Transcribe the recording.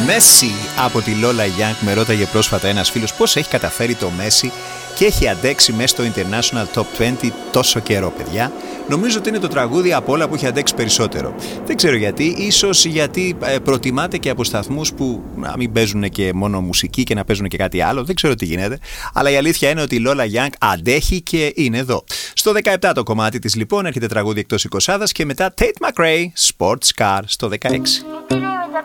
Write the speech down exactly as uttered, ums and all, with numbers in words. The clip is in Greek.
Messi από τη Lola Young. Με ρώταγε πρόσφατα ένας φίλος πώς έχει καταφέρει το Messi και έχει αντέξει μέσα στο International Top είκοσι τόσο καιρό, παιδιά. Νομίζω ότι είναι το τραγούδι από όλα που έχει αντέξει περισσότερο. Δεν ξέρω γιατί, ίσως γιατί ε, προτιμάται και από σταθμούς που να μην παίζουν και μόνο μουσική και να παίζουν και κάτι άλλο. Δεν ξέρω τι γίνεται. Αλλά η αλήθεια είναι ότι η Lola Young αντέχει και είναι εδώ. Στο δεκαεπτά το κομμάτι της λοιπόν έρχεται τραγούδι εκτός εικοσάδας και μετά Tate McRae, Sports Car στο δεκαέξι.